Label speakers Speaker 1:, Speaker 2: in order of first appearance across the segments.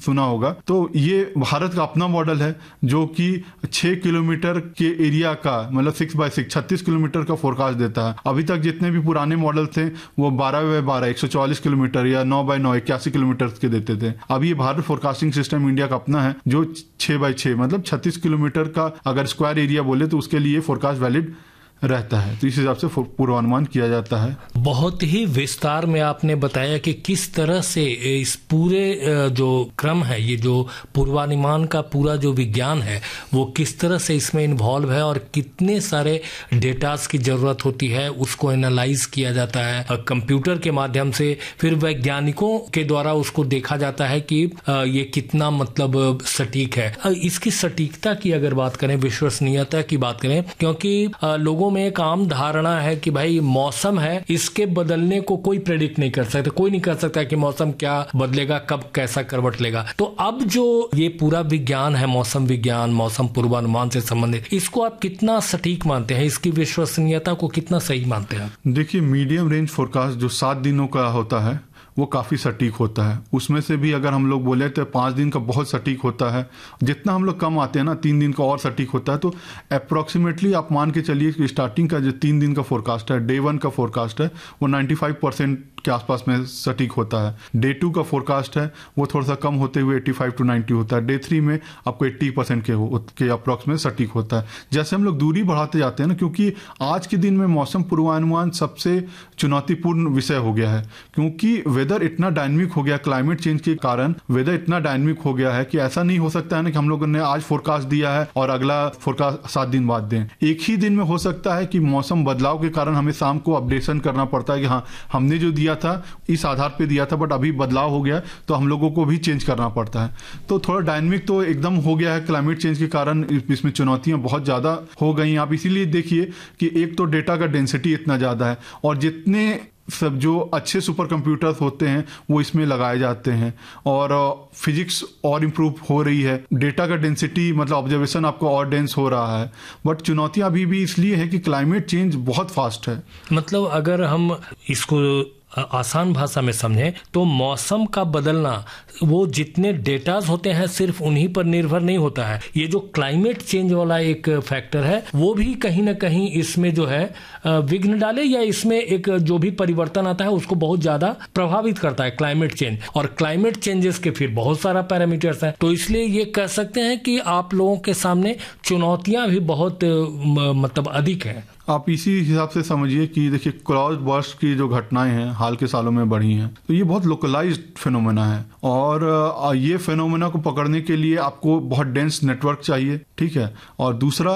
Speaker 1: सुना होगा। तो ये भारत का अपना मॉडल है जो कि 6 किलोमीटर के एरिया का मतलब 6x6 36 किलोमीटर का फोरकास्ट देता है। अभी तक जितने भी पुराने मॉडल थे वो 12x12 144 किलोमीटर या 9x9 81 किलोमीटर के देते थे। अब ये भारत फोरकास्टिंग सिस्टम इंडिया का अपना है जो 6x6 मतलब 36 किलोमीटर का अगर स्क्वायर एरिया बोले तो उसके लिए फोरकास्ट वैलिड रहता है। तो इस हिसाब से पूर्वानुमान किया जाता है।
Speaker 2: बहुत ही विस्तार में आपने बताया कि किस तरह से इस पूरे जो क्रम है, ये जो पूर्वानुमान का पूरा जो विज्ञान है वो किस तरह से इसमें इन्वॉल्व है और कितने सारे डेटास की जरूरत होती है, उसको एनालाइज किया जाता है कंप्यूटर के माध्यम से, फिर वैज्ञानिकों के द्वारा उसको देखा जाता है कि ये कितना मतलब सटीक है। इसकी सटीकता की अगर बात करें, विश्वसनीयता की बात करें, क्योंकि लोगों में एक आम धारणा है कि भाई मौसम है, इसके बदलने को कोई प्रेडिक्ट नहीं कर सकता, कोई नहीं कर सकता कि मौसम क्या बदलेगा, कब कैसा करवट लेगा। तो अब जो ये पूरा विज्ञान है, मौसम विज्ञान, मौसम पूर्वानुमान से संबंधित, इसको आप कितना सटीक मानते हैं, इसकी विश्वसनीयता को कितना सही मानते हैं?
Speaker 1: देखिए, मीडियम रेंज फोरकास्ट जो 7 दिनों का होता है वो काफ़ी सटीक होता है। उसमें से भी अगर हम लोग बोले तो 5 दिन का बहुत सटीक होता है। जितना हम लोग कम आते हैं ना, 3 दिन का और सटीक होता है। तो अप्रोक्सीमेटली आप मान के चलिए कि स्टार्टिंग का जो 3 दिन का फोरकास्ट है, डे 1 का फोरकास्ट है, वो 95% के आसपास में सटीक होता है। डे 2 का फोरकास्ट है वो थोड़ा सा कम होते हुए 85 to 90 होता है। डे 3 में आपको 80% के अप्रोक्स में सटीक होता है। जैसे हम लोग दूरी बढ़ाते जाते हैं ना, क्योंकि आज के दिन में मौसम पूर्वानुमान सबसे चुनौतीपूर्ण विषय हो गया है, क्योंकि वेदर इतना डायनामिक हो गया, क्लाइमेट चेंज के कारण वेदर इतना डायनामिक हो गया है कि ऐसा नहीं हो सकता है ना कि हम लोगों ने आज फोरकास्ट दिया है और अगला फोरकास्ट 7 दिन बाद दें। एक ही दिन में हो सकता है कि मौसम बदलाव के कारण हमें शाम को अपडेशन करना पड़ता है कि हाँ, हमने जो दिया था इस आधार पे दिया था, बट अभी बदलाव हो गया तो हम लोगों को भी चेंज करना पड़ता है। तो थोड़ा डायनामिक तो एकदम हो गया है क्लाइमेट चेंज के कारण, इसमें चुनौतियां बहुत ज्यादा हो गई। आप इसीलिए देखिए कि एक तो डेटा का डेंसिटी इतना ज्यादा है और जितने सब जो अच्छे सुपर कंप्यूटर्स होते हैं वो इसमें लगाए जाते हैं और फिजिक्स और इम्प्रूव हो रही है। डेटा का डेंसिटी मतलब ऑब्जर्वेशन आपको और डेंस हो रहा है, बट चुनौतियां अभी भी इसलिए है कि क्लाइमेट चेंज बहुत फास्ट है।
Speaker 2: मतलब अगर हम इसको आसान भाषा में समझें तो मौसम का बदलना वो जितने डेटाज होते हैं सिर्फ उन्हीं पर निर्भर नहीं होता है। ये जो क्लाइमेट चेंज वाला एक फैक्टर है वो भी कहीं ना कहीं इसमें जो है विघ्न डाले या इसमें एक जो भी परिवर्तन आता है उसको बहुत ज्यादा प्रभावित करता है क्लाइमेट चेंज। और क्लाइमेट चेंजेस के फिर बहुत सारा पैरामीटर्स हैं, तो इसलिए ये कह सकते हैं कि आप लोगों के सामने चुनौतियां भी बहुत मतलब अधिक हैं।
Speaker 1: आप इसी हिसाब से समझिए कि देखिए, क्लाउड बर्स्ट की जो घटनाएं हैं हाल के सालों में बढ़ी हैं, तो ये बहुत लोकलाइज्ड फिनोमेना है और ये फिनोमेना को पकड़ने के लिए आपको बहुत डेंस नेटवर्क चाहिए, ठीक है। और दूसरा,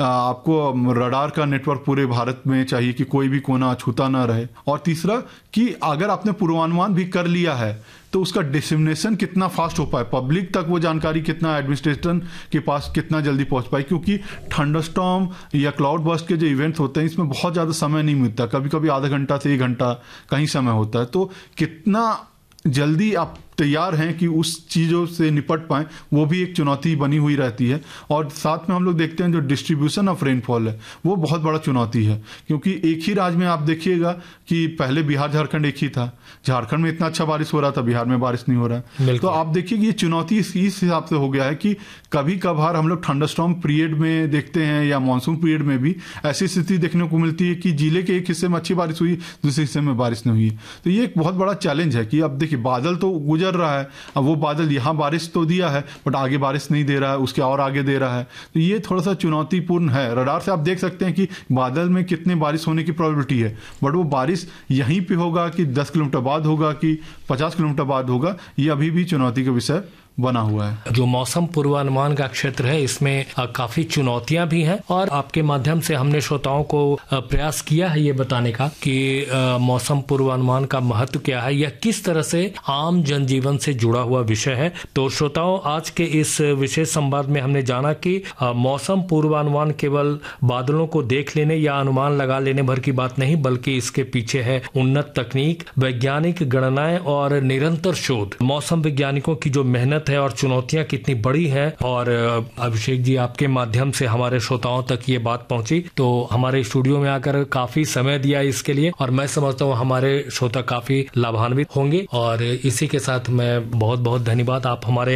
Speaker 1: आपको रडार का नेटवर्क पूरे भारत में चाहिए कि कोई भी कोना अछूता ना रहे। और तीसरा कि अगर आपने पूर्वानुमान भी कर लिया है तो उसका डिसेमिनेशन कितना फास्ट हो पाए, पब्लिक तक वो जानकारी कितना, एडमिनिस्ट्रेशन के पास कितना जल्दी पहुंच पाए, क्योंकि थंडरस्टॉर्म या क्लाउड बर्स्ट के जो इवेंट्स होते हैं इसमें बहुत ज़्यादा समय नहीं मिलता, कभी कभी आधा घंटा से 1 घंटा कहीं समय होता है। तो कितना जल्दी आप तैयार हैं कि उस चीज़ों से निपट पाएं, वो भी एक चुनौती बनी हुई रहती है। और साथ में हम लोग देखते हैं जो डिस्ट्रीब्यूशन ऑफ रेनफॉल है वो बहुत बड़ा चुनौती है, क्योंकि एक ही राज्य में आप देखिएगा कि पहले बिहार झारखंड एक ही था, झारखंड में इतना अच्छा बारिश हो रहा था, बिहार में बारिश नहीं हो रहा। तो आप देखिए कि ये चुनौती इस हिसाब से हो गया है कि कभी कभार हम लोग थंडरस्टॉर्म पीरियड में देखते हैं या मानसून पीरियड में भी ऐसी स्थिति देखने को मिलती है कि जिले के एक हिस्से में अच्छी बारिश हुई, दूसरे हिस्से में बारिश नहीं हुई। तो ये एक बहुत बड़ा चैलेंज है कि अब देखिए, बादल तो गुजर रहा है, अब वो बादल यहाँ बारिश तो दिया है बट आगे बारिश नहीं दे रहा है, उसके और आगे दे रहा है। तो ये थोड़ा सा चुनौतीपूर्ण है। रडार से आप देख सकते हैं कि बादल में कितने बारिश होने की प्रोबेबिलिटी है, बट वो बारिश यहीं पे होगा कि 10 किलोमीटर बाद होगा कि 50 किलोमीटर बाद होगा, ये अभी भी चुनौती का विषय बना हुआ है।
Speaker 2: जो मौसम पूर्वानुमान का क्षेत्र है इसमें काफी चुनौतियां भी हैं और आपके माध्यम से हमने श्रोताओं को प्रयास किया है ये बताने का कि मौसम पूर्वानुमान का महत्व क्या है, यह किस तरह से आम जनजीवन से जुड़ा हुआ विषय है। तो श्रोताओं, आज के इस विशेष संवाद में हमने जाना कि मौसम पूर्वानुमान केवल बादलों को देख लेने या अनुमान लगा लेने भर की बात नहीं, बल्कि इसके पीछे है उन्नत तकनीक, वैज्ञानिक गणनाएं और निरंतर शोध। मौसम वैज्ञानिकों की जो मेहनत है और चुनौतियां कितनी बड़ी है, और अभिषेक जी आपके माध्यम से हमारे श्रोताओं तक ये बात पहुंची, तो हमारे स्टूडियो में आकर काफी समय दिया इसके लिए, और मैं समझता हूँ हमारे श्रोता काफी लाभान्वित होंगे। और इसी के साथ मैं बहुत बहुत धन्यवाद, आप हमारे